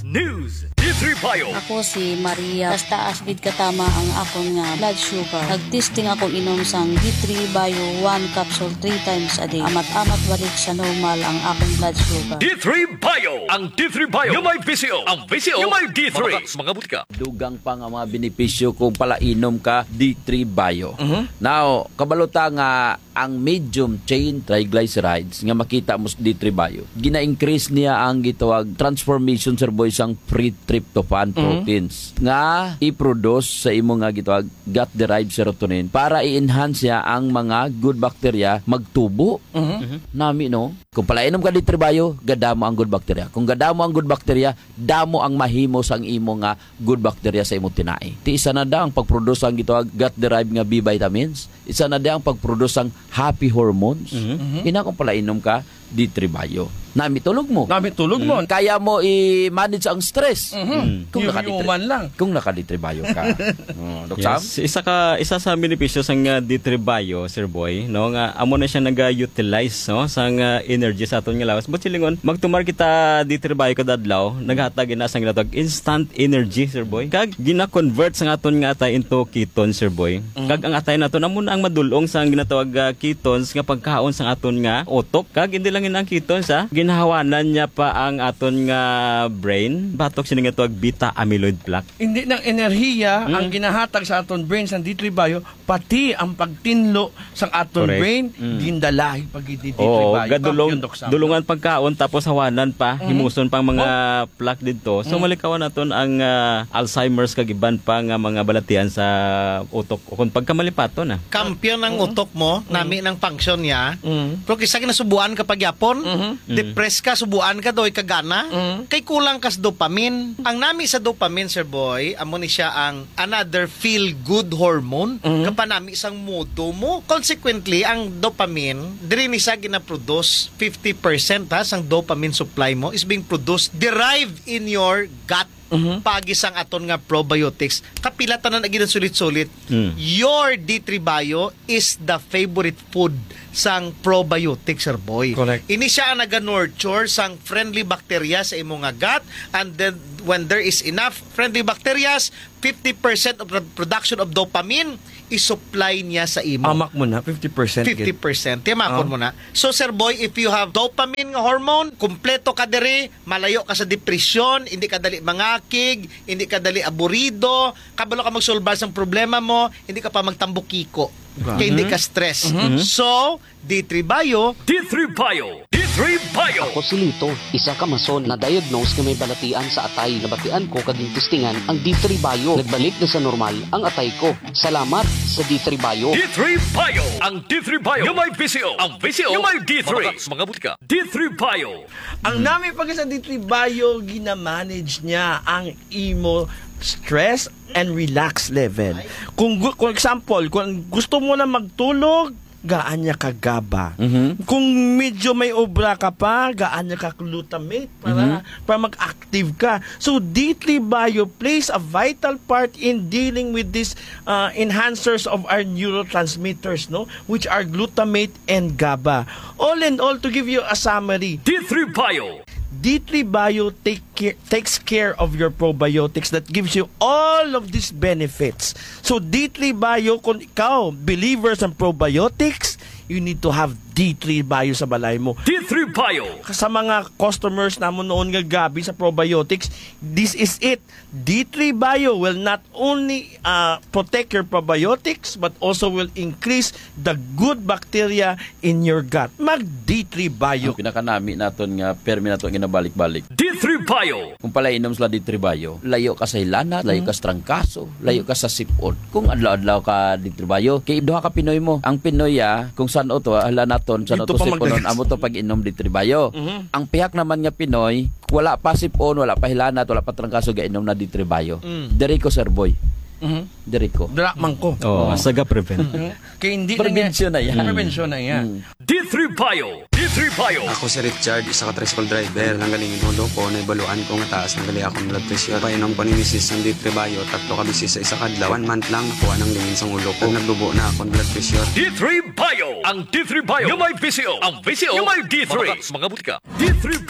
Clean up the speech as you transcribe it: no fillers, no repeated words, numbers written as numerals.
News. D3 Bio. Ako si Maria. Basta asbid katama ang akong nga blood sugar. Nagtesting akong inom sang D3 Bio 1 capsule 3 times a day. Amat-amat balik sa normal ang akong blood sugar. D3 Bio. Ang D3 Bio. Yung may VCO. Ang VCO. Yung may D3. Mga butika. Dugang pa nga mga benepisyo kung palainom ka D3 Bio. Now, kabalota nga ang medium chain triglycerides nga makita mo sa D3 Bio. Gina-increase niya ang gitawag transformation sir boy sang pre-tryptophan proteins nga i-produce sa imo nga gitawag gut-derived serotonin para i-enhance niya ang mga good bacteria magtubo. Nami no? Kung palainom ka D3 Bio, gadamo ang good bacteria. Kung gadamo ang good bacteria, damo ang mahimo sang imo nga good bacteria sa imo tinai. Ti isa na da ang pagproduce ang gitawag gut-derived nga B vitamins. Isa na da ang pagproduce ang happy hormones. Ina kung palainom ka D3 Bio. Nami tulog mo. Kaya mo i-manage ang stress. Kung naka-D3 Bio ka. Dok Sam? Yes. Isa sa benepisyo sang D3 Bio, Sir Boy, no nga amo na siya naga-utilize no sang energy sa aton nga lawas. But silingon magtumar kita D3 Bio kada adlaw, naghatag ina sang ginatawag instant energy, Sir Boy. Kag gina-convert sang aton nga atay into ketones, Sir Boy. Kag ang atay naton amo na ang madulong sang ginatawag ketones nga pagkaon sang aton nga utok. Kag hindi lang ang ketones ginahawanan niya pa ang aton nga brain. Batok siya nga tuwag beta amyloid plaque. Hindi ng enerhiya ang ginahatag sa aton brain sa D3 Bio, pati ang pagtinlo sa aton brain, gindalahi pag D3 Bio. Dulungan pagkaon tapos hawanan pa, himuson pang mga plaque dito. So malikawan naton ang Alzheimer's kag iban pa nga mga balatian sa utok o kung pagkamalipato na. Kampiyon ng utok mo, nami ng function niya. Pero kisa kinasubuan kapag yapon, depressed ka, subuan ka doy kagana, kay kulang kas dopamine. Ang nami sa dopamine, Sir Boy, amo ni siya ang another feel-good hormone. Kapanami isang mood mo. Consequently, ang dopamine, diri ni siya gina-produce 50% sang dopamine supply mo is being produced derived in your gut. Pagisang aton nga probiotics kapilatan na naging sulit-sulit. Your D3 Bio is the favorite food sang probiotics, Sir Boy. Correct. Ini siya ang naga-nurture sang friendly bacteria sa imong nga gut, and then when there is enough friendly bacteria, 50% of the production of dopamine i-supply niya sa imo. Amak mo na 50%. 50%. Tiyamakon mo na. So, Sir Boy, if you have dopamine nga hormone, kumpleto ka diri, malayo ka sa depresyon, hindi ka dali mangakig, hindi ka dali aburido, kabalo ka magsolbar sa problema mo, hindi ka pa magtambukiko. Kaya hindi ka stress. So, D3 Bio. D3 Bio. D3 Bio. Ako si Lito, isa ka mason na diagnose na may balatian sa atay. Nabatian ko kaging testingan ang D3 Bio. Nagbalik na sa normal ang atay ko. Salamat sa D3 Bio. D3 Bio. Ang D3 Bio. Yung may VCO. Ang VCO. Yung may D3. Mga butika. D3 Bio. Ang nami pag sa D3 Bio, gina-manage niya ang imo stress and relax level. Kung example, kung gusto mo na magtulog, gaan niya ka GABA. Kung medyo may obra ka pa, gaan niya ka glutamate para mag-active ka. So D3 Bio plays a vital part in dealing with these enhancers of our neurotransmitters, no, which are glutamate and GABA. All in all, to give you a summary, D3 Bio. D3 Bio takes care of your probiotics that gives you all of these benefits. So D3 Bio, kung ikaw believer sa probiotics, you need to have D3 Bio sa balay mo. D3 Bio. Sa mga customers namon noon nga gabi sa probiotics, this is it. D3 Bio will not only protect your probiotics but also will increase the good bacteria in your gut. Mag D3 Bio. Ang pinakanami naton nga permi naton ginabalik-balik. D3 Bio. Kung palainom sila D3 Bio, layo ka sa hilana, layo ka sa trangkaso, layo ka sa sipon. Kung adlaw-adlaw ka D3 Bio, kay duha ka Pinoy mo. Ang Pinoy kung saan to hala naton sa to siponon amo to pag-inom D3 Bio. Ang pihak naman nga Pinoy, wala pa sipon, wala pa hilana, wala pa trangkaso gainom na D3 Bio. Diri ko, Sir Boy. Diri ko. Drakman ko. Saga prevent. Kaya hindi Prevention na yan. Prevention na yan. D3 Bio. D3 Bio. Ako si Richard, isa ka tricycle driver. Nanggaling inulo ko, naibaluan ko nga taas, nanggali akong blood pressure. Painom ko ni Mrs. ng D3 Bio, 3 ka bisis sa isa kadlaw. 1 month lang, nakuha ng lingin sa ulo ko. Nagdubo na akong blood pressure. D3 Bio. Ang D3 Bio. Yung may VCO. Ang VCO. Yung may D3. Mga butika. D3